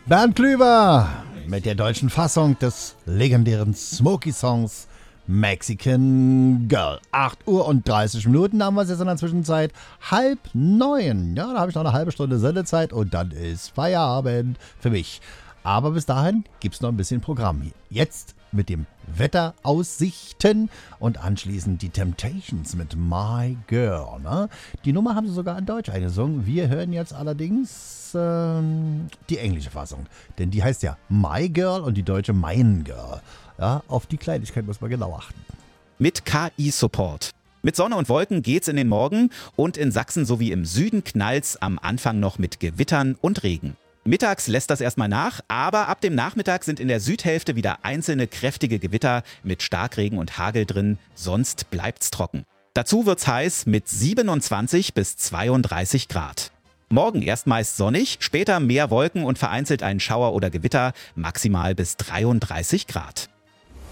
Bernd Klüver mit der deutschen Fassung des legendären Smokey-Songs Mexican Girl. 8 Uhr und 30 Minuten haben wir es jetzt in der Zwischenzeit. 8:30. Ja, da habe ich noch eine halbe Stunde Sendezeit und dann ist Feierabend für mich. Aber bis dahin gibt es noch ein bisschen Programm hier. Jetzt mit dem Wetteraussichten und anschließend die Temptations mit My Girl. Ne? Die Nummer haben sie sogar in Deutsch eingesungen. Wir hören jetzt allerdings die englische Fassung. Denn die heißt ja My Girl und die deutsche Mein Girl. Ja, auf die Kleinigkeit muss man genau achten. Mit KI-Support. Mit Sonne und Wolken geht's in den Morgen und in Sachsen sowie im Süden knallt's am Anfang noch mit Gewittern und Regen. Mittags lässt das erstmal nach, aber ab dem Nachmittag sind in der Südhälfte wieder einzelne kräftige Gewitter mit Starkregen und Hagel drin, sonst bleibt's trocken. Dazu wird's heiß mit 27 bis 32 Grad. Morgen erst meist sonnig, später mehr Wolken und vereinzelt ein Schauer oder Gewitter, maximal bis 33 Grad.